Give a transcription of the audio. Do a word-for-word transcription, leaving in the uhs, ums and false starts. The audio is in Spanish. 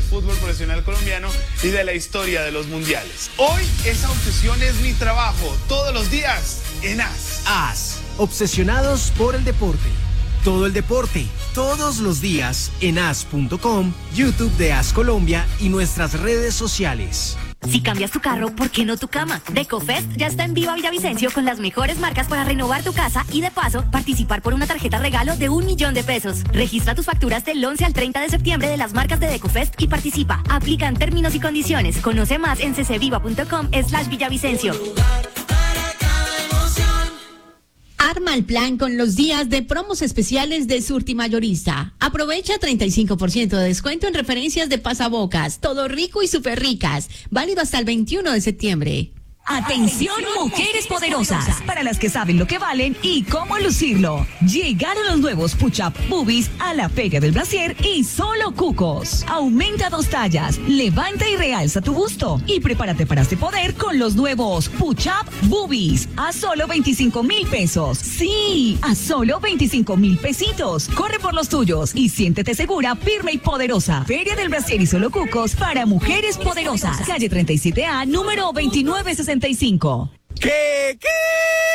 del fútbol profesional colombiano y de la historia de los mundiales. Hoy esa obsesión es mi trabajo, todos los días en A S. A S, obsesionados por el deporte. Todo el deporte, todos los días en A S punto com, YouTube de A S Colombia y nuestras redes sociales. Si cambias tu carro, ¿por qué no tu cama? Decofest ya está en Viva Villavicencio con las mejores marcas para renovar tu casa y de paso participar por una tarjeta regalo de un millón de pesos. Registra tus facturas del once al treinta de septiembre de las marcas de Decofest y participa. Aplican términos y condiciones. Conoce más en ccviva.com slash Villavicencio. Arma el plan con los días de promos especiales de Surtimayorista. Aprovecha treinta y cinco por ciento de descuento en referencias de pasabocas, todo rico y súper ricas. Válido hasta el veintiuno de septiembre. Atención, mujeres poderosas, para las que saben lo que valen y cómo lucirlo. Llegaron los nuevos Push-Up Boobies a la Feria del Brasier y solo cucos. Aumenta dos tallas, levanta y realza tu busto y prepárate para este poder con los nuevos Push-Up Boobies a solo veinticinco mil pesos. Sí, a solo veinticinco mil pesitos. Corre por los tuyos y siéntete segura, firme y poderosa. Feria del Brasier y solo cucos para mujeres poderosas. Calle treinta y siete A, número veintinueve sesenta y cinco. ¿Qué? ¿Qué?